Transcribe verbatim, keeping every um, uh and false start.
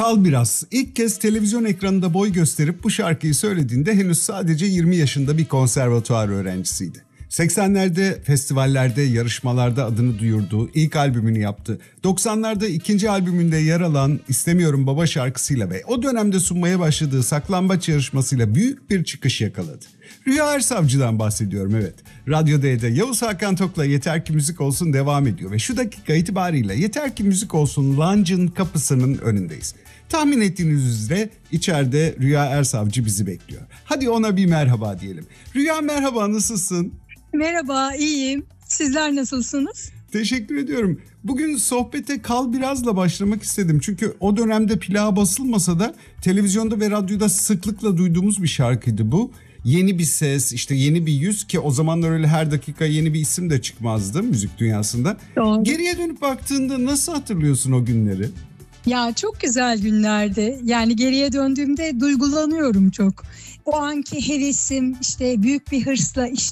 Kal Biraz ilk kez televizyon ekranında boy gösterip bu şarkıyı söylediğinde henüz sadece yirmi yaşında bir konservatuvar öğrencisiydi. seksenlerde festivallerde, yarışmalarda adını duyurduğu ilk albümünü yaptı. doksanlarda ikinci albümünde yer alan İstemiyorum Baba şarkısıyla ve o dönemde sunmaya başladığı Saklambaç yarışmasıyla büyük bir çıkış yakaladı. Rüya Ersavcı'dan bahsediyorum, evet. Radyo D'de Yavuz Hakan Tok'la Yeter Ki Müzik Olsun devam ediyor ve şu dakika itibariyle Yeter Ki Müzik Olsun lounge'ın kapısının önündeyiz. Tahmin ettiğiniz üzere içeride Rüya Ersavcı bizi bekliyor. Hadi ona bir merhaba diyelim. Rüya, merhaba, nasılsın? Merhaba, iyiyim. Sizler nasılsınız? Teşekkür ediyorum. Bugün sohbete Kal Biraz'la başlamak istedim. Çünkü o dönemde plağa basılmasa da televizyonda ve radyoda sıklıkla duyduğumuz bir şarkıydı bu. Yeni bir ses, işte yeni bir yüz, ki o zamanlar öyle her dakika yeni bir isim de çıkmazdı müzik dünyasında. Doğru. Geriye dönüp baktığında nasıl hatırlıyorsun o günleri? Ya çok güzel günlerdi. Yani geriye döndüğümde duygulanıyorum çok. O anki hevesim, işte büyük bir hırsla iş